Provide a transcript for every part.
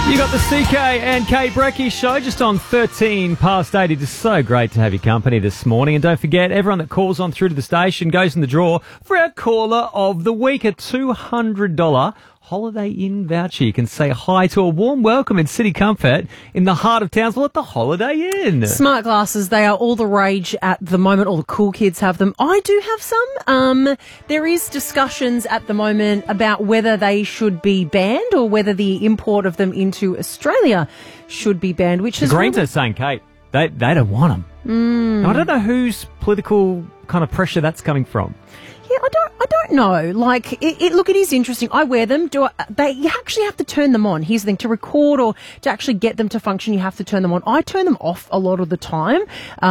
You got the CK and Kate Brecky show just on 13 past 8. It is so great to have your company this morning. And don't forget, everyone that calls on through to the station goes in the draw for our caller of the week, a $200 Holiday Inn voucher. You can say hi to a warm welcome in City Comfort in the heart of Townsville at the Holiday Inn. Smart glasses, they are all the rage at the moment. All the cool kids have them. I do have some. There is discussions at the moment about whether they should be banned or whether the import of them into Australia should be banned. Which the Greens are saying, Kate, they don't want them. I don't know whose political kind of pressure that's coming from. Yeah, I don't know. Like, look, it is interesting. I wear them. You actually have to turn them on. Here's the thing. To record or to actually get them to function, you have to turn them on. I turn them off a lot of the time.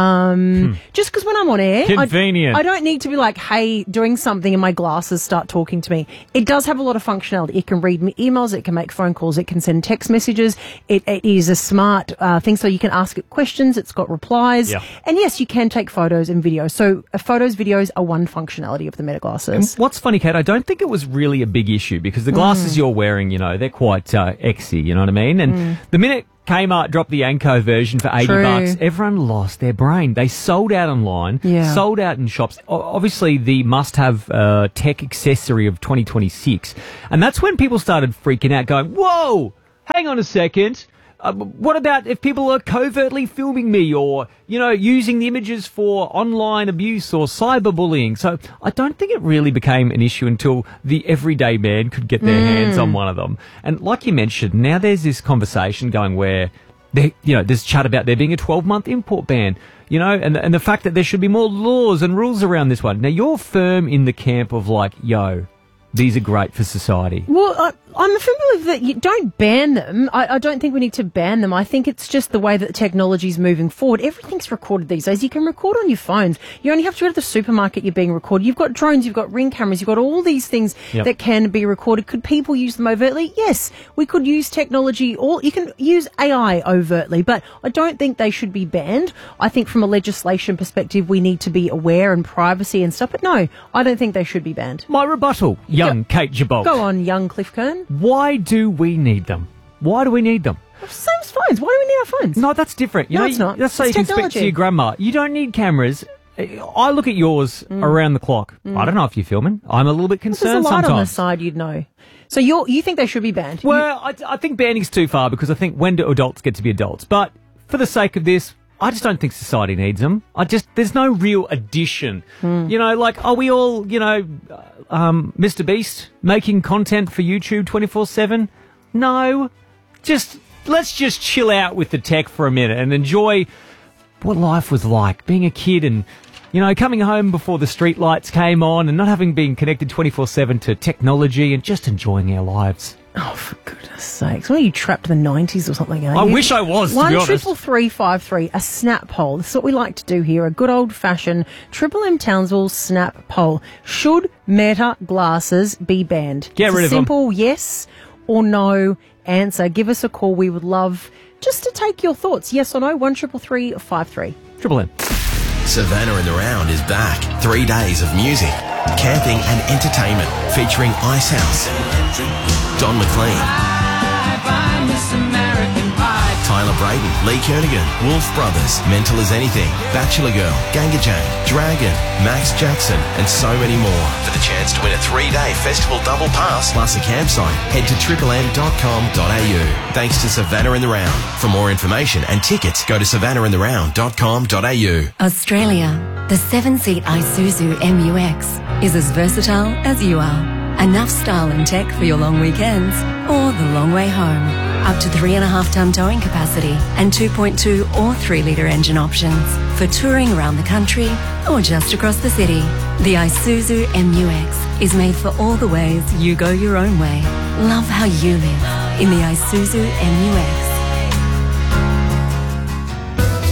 Just because when I'm on air, convenient. I don't need to be like, hey, doing something and my glasses start talking to me. It does have a lot of functionality. It can read emails. It can make phone calls. It can send text messages. It is a smart thing, so you can ask it questions. It's got replies. Yeah. And yes, you can take photos and videos. So photos, videos are one functionality of the glasses. What's funny, Kate, I don't think it was really a big issue because the glasses you're wearing, they're quite exy, you know what I mean? And the minute Kmart dropped the Anko version for $80, everyone lost their brain. They sold out online, sold out in shops. Obviously, the must-have tech accessory of 2026. And that's when people started freaking out, going, whoa, hang on a second. What about if people are covertly filming me or, using the images for online abuse or cyberbullying? So I don't think it really became an issue until the everyday man could get their hands on one of them. And like you mentioned, now there's this conversation going where, there's chat about there being a 12-month import ban, and the fact that there should be more laws and rules around this one. Now, you're firm in the camp of like, these are great for society. Well, I'm a firm believer that you don't ban them. I don't think we need to ban them. I think it's just the way that the technology is moving forward. Everything's recorded these days. You can record on your phones. You only have to go to the supermarket, you're being recorded. You've got drones, you've got Ring cameras, you've got all these things that can be recorded. Could people use them overtly? Yes. We could use technology, or you can use AI overtly, but I don't think they should be banned. I think from a legislation perspective, we need to be aware and privacy and stuff, but no, I don't think they should be banned. My rebuttal, young Kate Jabot. Go on, young Cliff Kern. Why do we need them? Why do we need them? Same as phones. Why do we need our phones? No, that's different. No, it's not. That's so it's you technology. can speak to your grandma. You don't need cameras. I look at yours around the clock. I don't know if you're filming. I'm a little bit concerned sometimes. There's a light sometimes. on the side, you'd know. So you think they should be banned? Well, I think banning's too far because I think when do adults get to be adults? But for the sake of this, I just don't think society needs them. There's no real addition. Are we all, Mr. Beast making content for YouTube 24/7? No. Let's just chill out with the tech for a minute and enjoy what life was like, being a kid and, coming home before the street lights came on and not having been connected 24/7 to technology and just enjoying our lives. Oh, for goodness sakes. What are you, trapped in the 90s or something? I wish I was, to be honest. 1-333-533, a snap poll. This is what we like to do here, a good old-fashioned Triple M Townsville snap poll. Should Meta glasses be banned? Get rid of them. Simple yes or no answer. Give us a call. We would love just to take your thoughts. Yes or no, 1-333-533. Triple M. Savannah and the Round is back. 3 days of music, camping and entertainment featuring Ice House, Don McLean, Tyler Braden, Lee Kernaghan, Wolf Brothers, Mental as Anything, Bachelor Girl, Ganga Jane, Dragon, Max Jackson, and so many more. For the chance to win a 3-day festival double pass plus a campsite, head to triplem.com.au. Thanks to Savannah and the Round. For more information and tickets, go to savannahandtheround.com.au. Australia, the 7-seat Isuzu MUX is as versatile as you are. Enough style and tech for your long weekends or the long way home. Up to 3.5-ton towing capacity and 2.2 or 3-litre engine options for touring around the country or just across the city. The Isuzu MUX is made for all the ways you go your own way. Love how you live in the Isuzu MUX.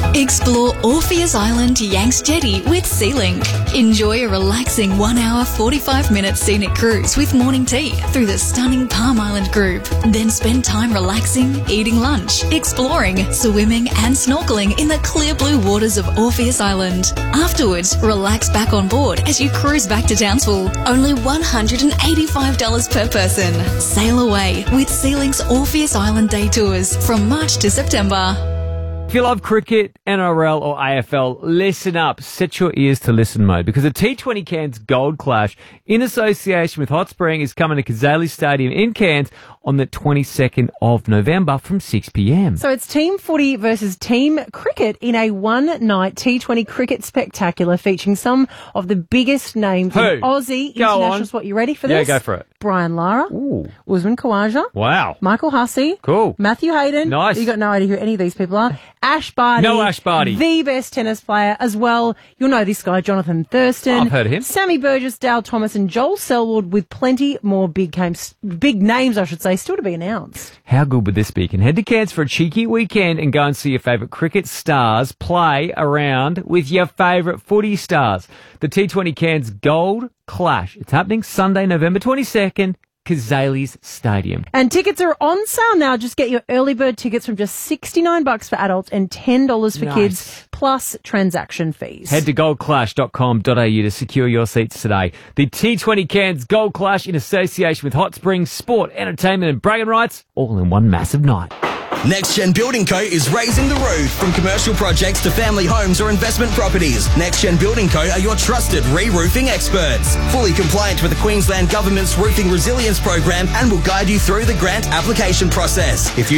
Explore Orpheus Island Yanks Jetty with SeaLink. Enjoy a relaxing 1 hour 45-minute scenic cruise with morning tea through the stunning Palm Island Group. Then spend time relaxing, eating lunch, exploring, swimming and snorkeling in the clear blue waters of Orpheus Island. Afterwards, relax back on board as you cruise back to Townsville. Only $185 per person. Sail away with SeaLink's Orpheus Island Day Tours from March to September. If you love cricket, NRL or AFL, listen up. Set your ears to listen mode because the T20 Cairns Gold Clash in association with Hot Spring is coming to Kazali Stadium in Cairns on the 22nd of November from 6 p.m. So it's team footy versus team cricket in a one-night T20 cricket spectacular featuring some of the biggest names in Aussie international sport. You ready for this? Yeah, go for it. Brian Lara, Usman Khawaja, wow, Michael Hussey, cool, Matthew Hayden. Nice. You got no idea who any of these people are. Ash Barty. No Ash Barty. The best tennis player as well. You'll know this guy, Jonathan Thurston. I've heard of him. Sammy Burgess, Dale Thomas and Joel Selwood with plenty more big names, still to be announced. How good would this be? You can head to Cairns for a cheeky weekend and go and see your favourite cricket stars play around with your favourite footy stars. The T20 Cairns Gold Clash. It's happening Sunday, November 22nd. Kazali's Stadium. And tickets are on sale now. Just get your early bird tickets from just $69 for adults and $10 for kids, plus transaction fees. Head to goldclash.com.au to secure your seats today. The T20 Cairns Gold Clash in association with Hot Springs Sport, Entertainment and Bragging Rights, all in one massive night. Next Gen Building Co. is raising the roof. From commercial projects to family homes or investment properties, Next Gen Building Co. are your trusted re-roofing experts. Fully compliant with the Queensland Government's Roofing Resilience Program and will guide you through the grant application process. If you